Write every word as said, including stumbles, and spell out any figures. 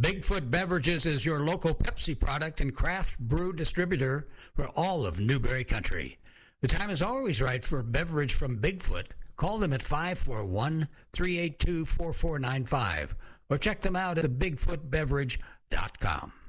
Bigfoot Beverages is your local Pepsi product and craft brew distributor for all of Newberry Country. The time is always right for a beverage from Bigfoot. Call them at five four one, three eight two, four four nine five or check them out at the bigfoot beverage dot com.